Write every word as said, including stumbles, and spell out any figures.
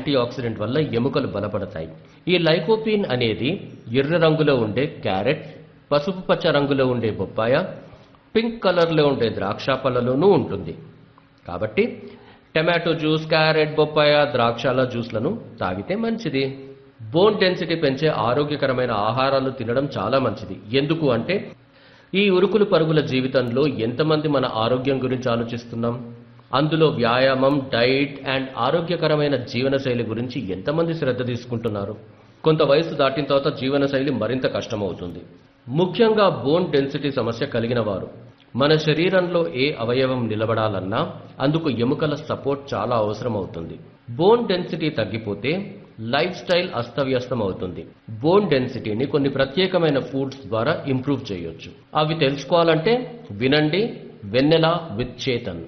Anti oxidant వల్ల ఎముకలు బలపడతాయి. ఈ లైకోపీన్ అనేది ఎర్ర రంగులో ఉండే క్యారెట్, పసుపు పచ్చ రంగులో ఉండే బొప్పాయ, పింక్ కలర్లో ఉండే ద్రాక్ష పళ్ళలోనూ ఉంటుంది. కాబట్టి టమాటో జ్యూస్, క్యారెట్, బొప్పాయ, ద్రాక్షల జ్యూస్లను తాగితే మంచిది. బోన్ డెన్సిటీ పెంచే ఆరోగ్యకరమైన ఆహారాలు తినడం చాలా మంచిది. ఎందుకు అంటే ఈ ఉరుకులు పరుగుల జీవితంలో ఎంతమంది మన ఆరోగ్యం గురించి ఆలోచిస్తున్నాం? అందులో వ్యాయామం, డైట్ అండ్ ఆరోగ్యకరమైన జీవనశైలి గురించి ఎంతమంది శ్రద్ధ తీసుకుంటున్నారు? కొంత వయసు దాటిన తర్వాత జీవనశైలి మరింత కష్టమవుతుంది. ముఖ్యంగా బోన్ డెన్సిటీ సమస్య కలిగిన వారు. మన శరీరంలో ఏ అవయవం నిలబడాలన్నా అందుకు ఎముకల సపోర్ట్ చాలా అవసరం అవుతుంది. బోన్ డెన్సిటీ తగ్గిపోతే లైఫ్ స్టైల్ అస్తవ్యస్తం అవుతుంది. బోన్ డెన్సిటీని కొన్ని ప్రత్యేకమైన ఫుడ్స్ ద్వారా ఇంప్రూవ్ చేయొచ్చు. అవి తెలుసుకోవాలంటే వినండి వెన్నెల విత్ చేతన్.